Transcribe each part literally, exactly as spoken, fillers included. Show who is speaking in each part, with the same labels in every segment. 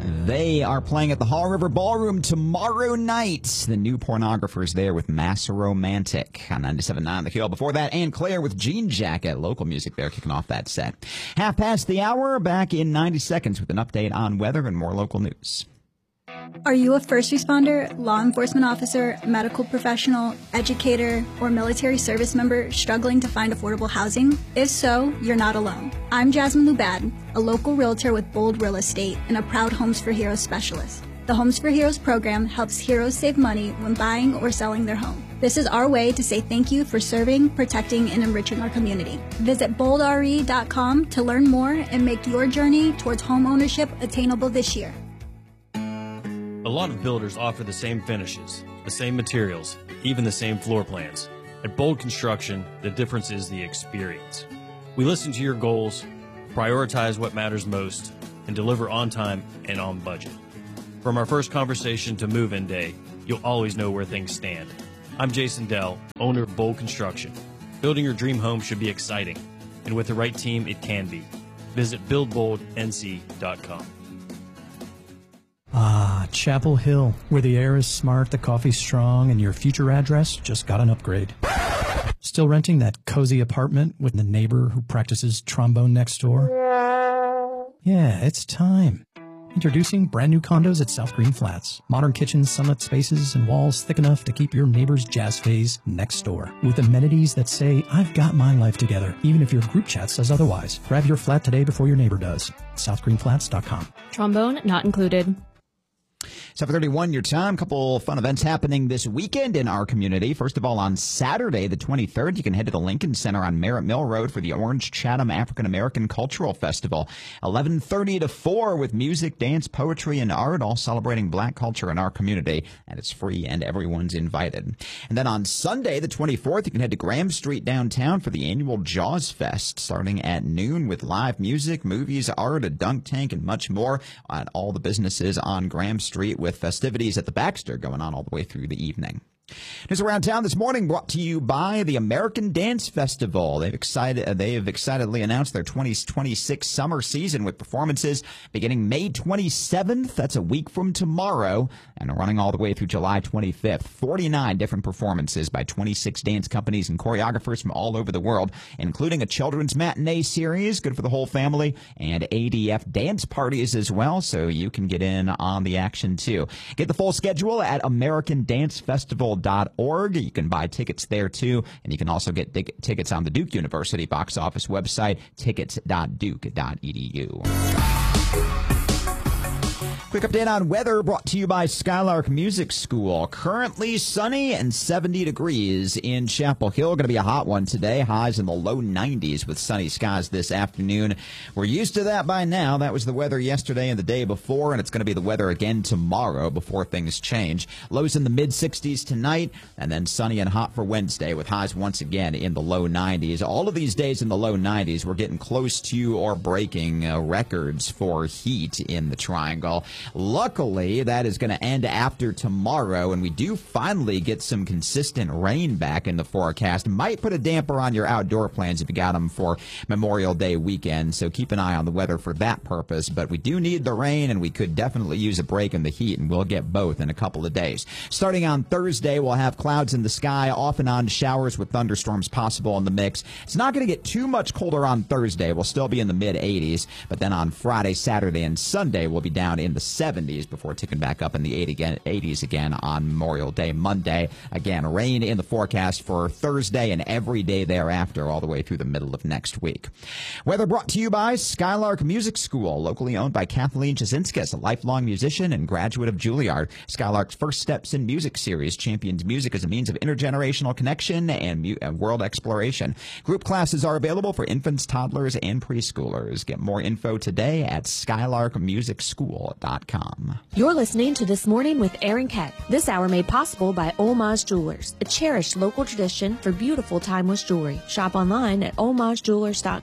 Speaker 1: They are playing at the Hall River Ballroom tomorrow night. The New Pornographers there with Mass Romantic on ninety-seven point nine The Hill. Before that, Ann Claire with Jean Jacket. Local music there kicking off that set. Half past the hour, back in ninety seconds with an update on weather and more local news.
Speaker 2: Are you a first responder, law enforcement officer, medical professional, educator, or military service member struggling to find affordable housing? If so, you're not alone. I'm Jasmine Lubad, a local realtor with Bold Real Estate and a proud Homes for Heroes specialist. The Homes for Heroes program helps heroes save money when buying or selling their home. This is our way to say thank you for serving, protecting, and enriching our community. Visit bold r e dot com to learn more and make your journey towards home ownership attainable this year.
Speaker 3: A lot of builders offer the same finishes, the same materials, even the same floor plans. At Bold Construction, the difference is the experience. We listen to your goals, prioritize what matters most, and deliver on time and on budget. From our first conversation to move-in day, you'll always know where things stand. I'm Jason Dell, owner of Bold Construction. Building your dream home should be exciting, and with the right team, it can be. Visit build bold n c dot com.
Speaker 4: Ah, Chapel Hill, where the air is smart, the coffee's strong, and your future address just got an upgrade. Still renting that cozy apartment with the neighbor who practices trombone next door? Yeah, it's time. Introducing brand new condos at South Green Flats. Modern kitchens, sunlit spaces, and walls thick enough to keep your neighbor's jazz phase next door. With amenities that say, I've got my life together, even if your group chat says otherwise. Grab your flat today before your neighbor does. south green flats dot com.
Speaker 5: Trombone not included.
Speaker 1: seven thirty-one your time. Couple fun events happening this weekend in our community. First of all, on Saturday, the twenty-third, you can head to the Lincoln Center on Merritt Mill Road for the Orange Chatham African American Cultural Festival. eleven thirty to four with music, dance, poetry, and art, all celebrating black culture in our community. And it's free and everyone's invited. And then on Sunday, the twenty-fourth, you can head to Graham Street downtown for the annual Jaws Fest, starting at noon with live music, movies, art, a dunk tank, and much more at all the businesses on Graham Street, with festivities at the Baxter going on all the way through the evening. News around town this morning brought to you by the American Dance Festival. They've excited, uh, they have excitedly announced their twenty twenty-six summer season with performances beginning May twenty-seventh. That's a week from tomorrow, and running all the way through July twenty-fifth. forty-nine different performances by twenty-six dance companies and choreographers from all over the world, including a children's matinee series, good for the whole family, and A D F dance parties as well, so you can get in on the action too. Get the full schedule at american dance festival dot org. You can buy tickets there too, and you can also get dig- tickets on the Duke University box office website, tickets dot duke dot e d u. Quick update on weather brought to you by Skylark Music School. Currently sunny and seventy degrees in Chapel Hill. Going to be a hot one today. Highs in the low nineties with sunny skies this afternoon. We're used to that by now. That was the weather yesterday and the day before, and it's going to be the weather again tomorrow before things change. Lows in the mid sixties tonight, and then sunny and hot for Wednesday with highs once again in the low nineties. All of these days in the low nineties, we're getting close to or breaking uh, records for heat in the Triangle. Luckily, that is going to end after tomorrow, and we do finally get some consistent rain back in the forecast. Might put a damper on your outdoor plans if you got them for Memorial Day weekend, so keep an eye on the weather for that purpose. But we do need the rain, and we could definitely use a break in the heat, and we'll get both in a couple of days. Starting on Thursday, we'll have clouds in the sky, off and on showers with thunderstorms possible in the mix. It's not going to get too much colder on Thursday. We'll still be in the mid eighties, but then on Friday, Saturday, and Sunday, we'll be down in the seventies before ticking back up in the eighties again on Memorial Day Monday. Again, rain in the forecast for Thursday and every day thereafter all the way through the middle of next week. Weather brought to you by Skylark Music School, locally owned by Kathleen Jasinskis, a lifelong musician and graduate of Juilliard. Skylark's First Steps in Music series champions music as a means of intergenerational connection and, mu- and world exploration. Group classes are available for infants, toddlers, and preschoolers. Get more info today at skylark music school dot com.
Speaker 5: You're listening to This Morning with Aaron Keck. This hour made possible by Olmaz Jewelers, a cherished local tradition for beautiful timeless jewelry. Shop online at olmaz jewelers dot com.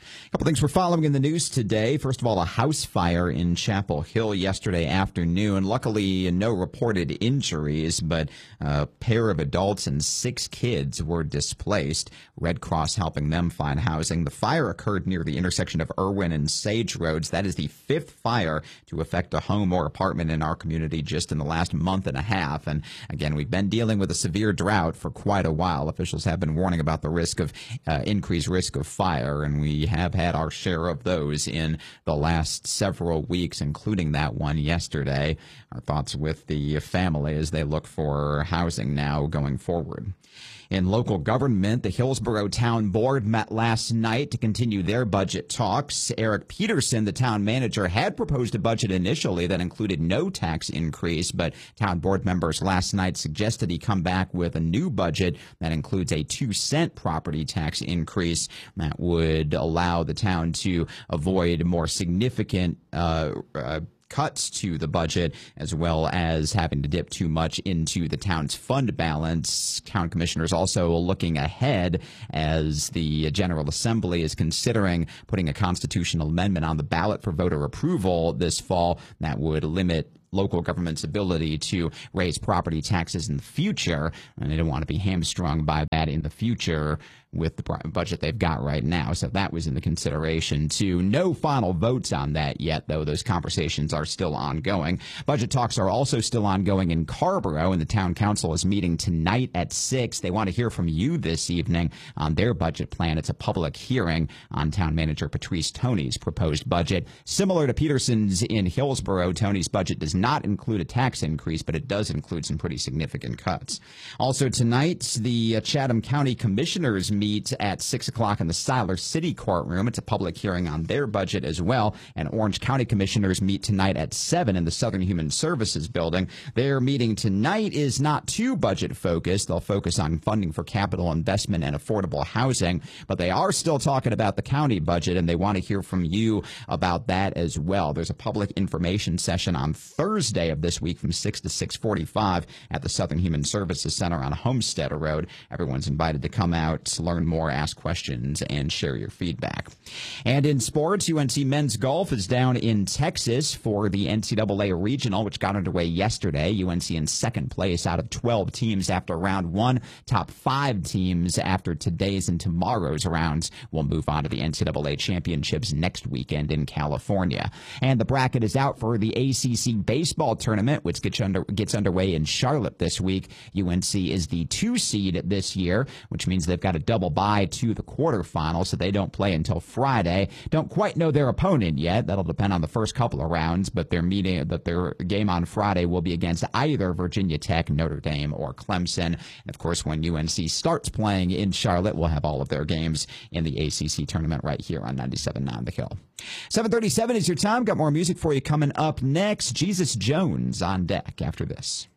Speaker 1: A couple things we're following in the news today. First of all, a house fire in Chapel Hill yesterday afternoon. Luckily, no reported injuries, but a pair of adults and six kids were displaced. Red Cross helping them find housing. The fire occurred near the intersection of Irwin and Sage Roads. That is the fifth fire to affect a home or apartment in our community just in the last month and a half. And again, we've been dealing with a severe drought for quite a while. Officials have been warning about the risk of uh, increased risk of fire, and we have had our share of those in the last several weeks, including that one yesterday. Our thoughts with the family as they look for housing now going forward. In local government, the Hillsborough Town Board met last night to continue their budget talks. Eric Peterson, the town manager, had proposed a budget initially that included no tax increase, but town board members last night suggested he come back with a new budget that includes a two cent property tax increase that would allow the town to avoid more significant uh, uh cuts to the budget, as well as having to dip too much into the town's fund balance. Town commissioners also looking ahead as the General Assembly is considering putting a constitutional amendment on the ballot for voter approval this fall that would limit local government's ability to raise property taxes in the future, and they don't want to be hamstrung by that in the future with the budget they've got right now. So that was in the consideration too. No final votes on that yet, though. Those conversations are still ongoing. Budget talks are also still ongoing in Carrboro, and the town council is meeting tonight at six. They want to hear from you this evening on their budget plan. It's a public hearing on town manager Patrice Toney's proposed budget. Similar to Peterson's in Hillsborough, Toney's budget does not include a tax increase, but it does include some pretty significant cuts. Also tonight, the Chatham County Commissioners meet at six o'clock in the Siler City courtroom. It's a public hearing on their budget as well. And Orange County Commissioners meet tonight at seven in the Southern Human Services building. Their meeting tonight is not too budget focused. They'll focus on funding for capital investment and affordable housing, but they are still talking about the county budget, and they want to hear from you about that as well. There's a public information session on Thursday of this week from six to six forty-five at the Southern Human Services Center on Homestead Road. Everyone's invited to come out to learn more, ask questions, and share your feedback. And in sports, U N C men's golf is down in Texas for the N C double A Regional, which got underway yesterday. U N C in second place out of twelve teams after round one. Top five teams after today's and tomorrow's rounds will move on to the N C double A Championships next weekend in California. And the bracket is out for the A C C baseball tournament, which gets, under, gets underway in Charlotte this week. U N C is the two seed this year, which means they've got a double bye to the quarterfinals, so they don't play until Friday. Don't quite know their opponent yet. That'll depend on the first couple of rounds, but their meeting, but their game on Friday will be against either Virginia Tech, Notre Dame, or Clemson. And of course, when U N C starts playing in Charlotte, we'll have all of their games in the A C C tournament right here on ninety-seven point nine The Hill. seven thirty-seven is your time. Got more music for you coming up next. Jesus Jones on deck after this.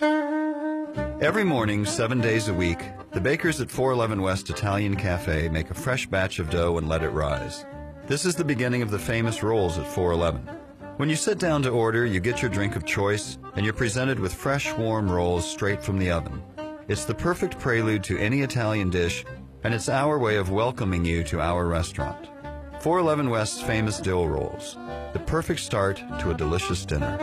Speaker 6: Every morning, seven days a week, the bakers at four eleven West Italian Cafe make a fresh batch of dough and let it rise. This is the beginning of the famous rolls at four eleven. When you sit down to order, you get your drink of choice, and you're presented with fresh, warm rolls straight from the oven. It's the perfect prelude to any Italian dish, and it's our way of welcoming you to our restaurant. four eleven West's famous dill rolls, the perfect start to a delicious dinner.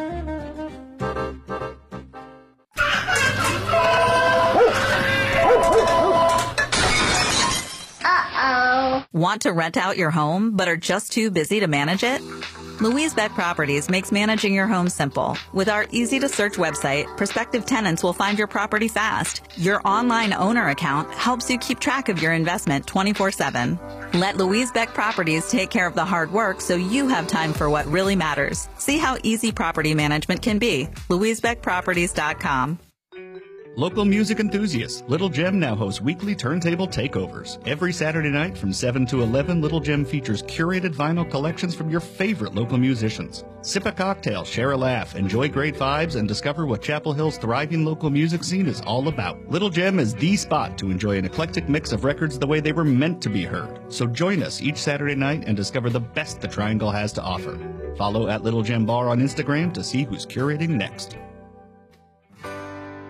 Speaker 7: Want to rent out your home, but are just too busy to manage it? Louise Beck Properties makes managing your home simple. With our easy-to-search website, prospective tenants will find your property fast. Your online owner account helps you keep track of your investment twenty-four seven. Let Louise Beck Properties take care of the hard work so you have time for what really matters. See how easy property management can be. louise beck properties dot com.
Speaker 8: Local music enthusiasts, Little Gem now hosts weekly turntable takeovers. Every Saturday night from seven to eleven, Little Gem features curated vinyl collections from your favorite local musicians. Sip a cocktail, share a laugh, enjoy great vibes, and discover what Chapel Hill's thriving local music scene is all about. Little Gem is the spot to enjoy an eclectic mix of records the way they were meant to be heard. So join us each Saturday night and discover the best the Triangle has to offer. Follow at Little Gem Bar on Instagram to see who's curating next.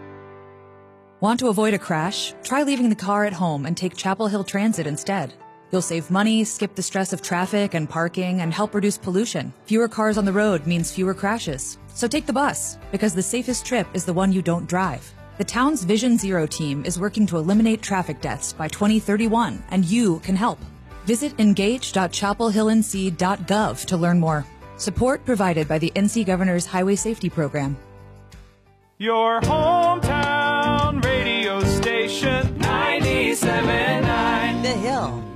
Speaker 9: Want to avoid a crash? Try leaving the car at home and take Chapel Hill Transit instead. You'll save money, skip the stress of traffic and parking, and help reduce pollution. Fewer cars on the road means fewer crashes. So take the bus, because the safest trip is the one you don't drive. The town's Vision Zero team is working to eliminate traffic deaths by twenty thirty-one, and you can help. Visit engage dot chapel hill n c dot gov to learn more. Support provided by the N C Governor's Highway Safety Program.
Speaker 10: Your hometown radio station, ninety-seven point nine
Speaker 11: The Hill.